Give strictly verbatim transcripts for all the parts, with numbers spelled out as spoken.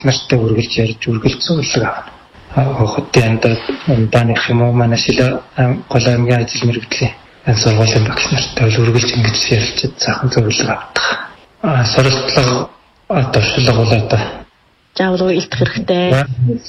нартай үргэлж ярьж үргэлж зөвлөг авна. Хотын амданых юм уу манай шила гол аймгийн ажил мэргэжлийн энэ сургуулийн багш нартай үргэлж ингэж ярилцаж цаахан зөвлөг авдаг. А суралцлага дуршлаг бол одоо заавал илтгэх хэрэгтэй.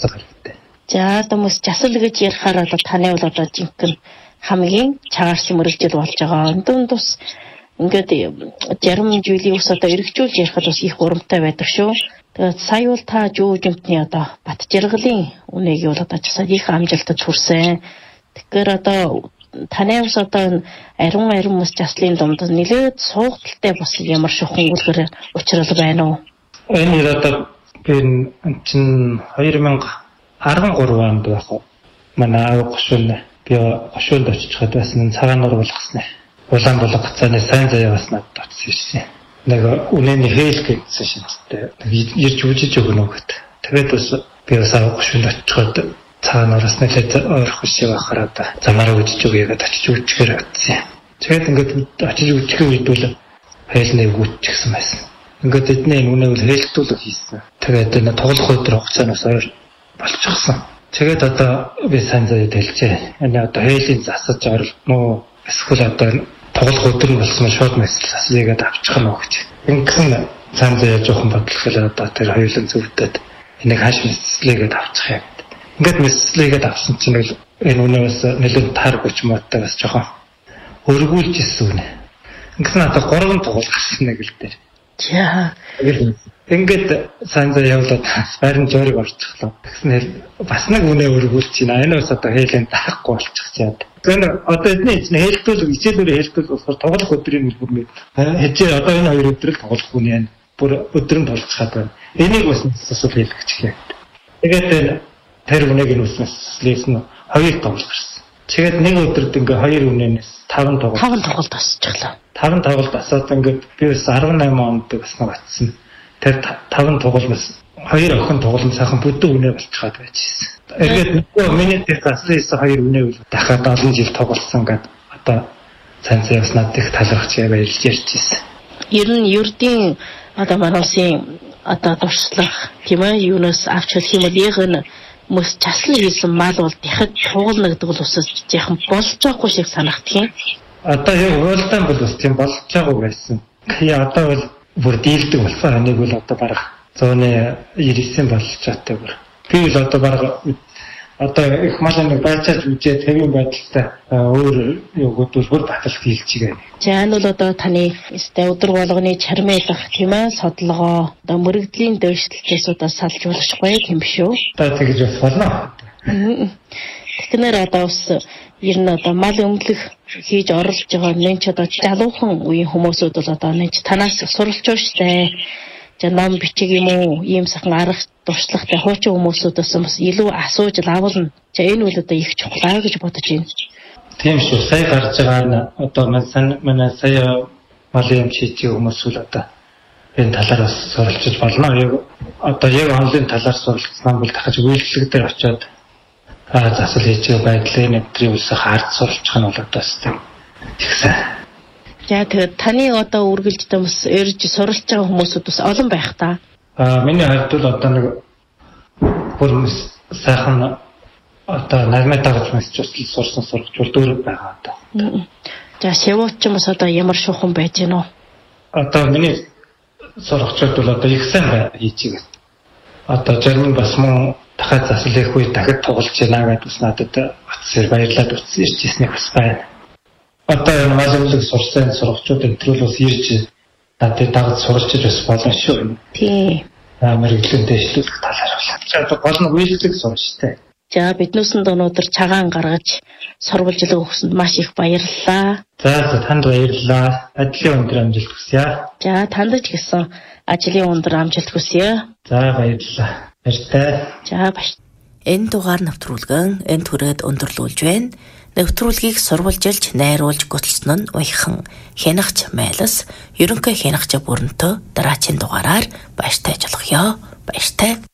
За хүмүүс жасал гэж ярихаар одоо таны бол одоо жинхэнэ хамгийн чагарсан мөрөгжил болж байгаа. Өндөн тус ингээд зарим жилийн ус одоо эргэжүүлж ярихад бас их урамтай байдаг шүү. Тэгээд сая бол та жүүжимтний одоо бат жаргалын үнэгийг бол одоо часаа их амжилтад хүрсэн. Тэгэхээр одоо таны ус одоо ариун ариун мус жаслын дунд нэлээд суугдaltaй бас ямар шохон үлгэр учрал байна уу? Энэ одоо би чин two thousand thirteen онд байх уу. Манай аав гошуун би гошуунд очиж хад байсан цагаан нур болгосноо. Улаан болго гацааны сайн заяа бас надад очсон шин. Нэг үнэний хээл гэсэн шинжтэй. Ирж үжиж өгнө гэт. Тэгээд бас би бас аав гошуунд очиход цагаан нураас нэлээд ойрхон шиг байхаар одоо замаараа үжиж өгье гэдээ очиж үжихээр атсан. Тэгээд ингээд очиж үжихэд үед бол хээл нэг үжчихсэн байсан. Ингээд эдний үнэ бол хэлтүүлэг хийсэн. Тэгээд энэ тоглох өдөр хугацаанаас ойр болчихсон. Тэгээд одоо би сайн заяа дэлжээ. Энэ одоо хээлийн засаж орол муу эсвэл одоо тоглох өдөр нь болсон шууд мессеж заслыгээд авчих нь уу гэж. Ингэсэн сайн заяа жоохон бодлохлоо одоо тэр хоёулын зөвдөд энийг хааш мессежлээгээд авчих юм. Ингээд мессежлээгээд авсан чинь л энэ үнэ бас нэлээд таар гоч муутай бас жоохон өргүүлж ирсэн үнэ. Ингэсэн одоо гурван тоглох гарсан нэг л дээр. За. Ингээд сайн заяа явуулаад байрны жориг орчихлоо. Тэгснээр бас нэг үнэ өргүүлж байна. Энэ бас одоо хээлийн таахгүй болчихсон. Тэгэхээр одоо эдний хэлтүүл ичээлүүрээ хэлтүүл болохоор тоглох өдрийн нэлбэр хэзээ одоо энэ хоёр өдрөл тоглох хүн яа бүр өдрөнд болчихад байна. Энийг бас асуул хэлэх гэх юм. Тэгээд тэр үнэг нь үснэслээс нь хоёр тоглох гэсэн. Тэгээд нэг өдөрт ингээ хоёр үнэнээс таван тоглолт таван тоглолт асчихлаа. таван тоглолт асаад ингээд би бас eighteen онд бас нэг атсан. Тэр таван тоглолт бас хоёр охин тоглолт сайхан бүдүү үнэ болчиход байжсэн. Эргээд нөгөө миний тэр аслээс хоёр үнэ үл дахиад олон жил тоглосон гэдэг одоо сайн сайн бас надад их талархаж баярлж ярьжсэн. Ер нь ердийн одоо манайсын одоо туршлах тийм ээ юунаас авч хэлэх юм бол яг энэ мөс часлан хийсэн мал бол дахиад тугал нэгдэг бол усаж яхан болж байгаа шиг санагдах юм. Одоо яг уйлдаан бол бас тийм болж байгаа байсан. Яа одоо бол бүр дийлдэг болсон. Энийг бол одоо бараг one ninety-nine болж чаатай бүр. Би л одоо бараг одоо их малын байцааж үжээ тавийн байдалтай өөр юугууд бүр батал хийлж байгаа. За энэ бол одоо таны өстэй өдөр болгоны чармайлах тийм ээ содлогоо одоо мөрөгдлийн дэвшлэлтээс салж болохгүй тийм биш үү? Одоо тэгж бас болно. Тэгэхээр одоо бас ер нь одоо мал өмлөх хийж оролж байгаа нэнч одоо залуухан үеийн хүмүүсүүд бол одоо нэнч танаас суралж байгаа штэ. За ном бичиг юм уу ийм сайхан арга туршлагатай хуучин хүмүүсүүдээс бас илүү асууж лавлна. За энэ үл одоо их чухал гэж бодож байна. Тийм шүү. Сая гарч байгаа одоо манай сая малын чичиг хүмүүс л одоо энэ талаар бас суралцж болно. Яг одоо яг онлайн талаар суралцсан бол дахиж үйлчлэг дээр очиод аа засал хийж байдлын нэвтрийн үлсэх хард суралцах нь бол одоо тийм тэгсэн. За тэгээд таны одоо үргэлж томс эрж суралж байгаа хүмүүсүүд бас олон байх та. Аа миний хувьд бол одоо нэг бүр сайхан одоо наймаа дагаж мессеж сурсан сурагчуул дөр байгаа одоо. За шивууч ч бас одоо ямар шуухан байж гэнэ үү? Одоо миний сурагчуул бол одоо их сайн бай хийчихээ. Одоо зарим бас мөн дахиад засал хийх үе дахиад тоглож байна гэдээ бас надад утсаар баярлаад утсан ирчихснээр бас байна. Одоо малымлэг сурсан сурагчид энтрүүл бас ирж надад дагаж суралцж бас болно шүү. Тийм. Аа мэрэгжлийн дэвшлүүлэх талаар болоо. За одоо гол нь үйлчлэг сурчтай. За биднээс нь өнөөдөр цагаан гаргаж сурвалжлаг өгсөнд маш их баярлалаа. За танд баярлалаа. Ажлын өндөр амжилт хүсье. За танд ч гэсэн ажлын өндөр амжилт хүсье. За баярлалаа. Баяртай. За баяр. Энэ дугаар нэвтрүүлгэн энэ түрээд өндөрлүүлж байна. Нэвтрүүлгийг сурвалжилж, найруулж гуталсан нь уяхан хянагч Майлас, ерөнхий хянагч Бүрэнтөө дараагийн дугаараар баяртай ажиллахё. Баяртай.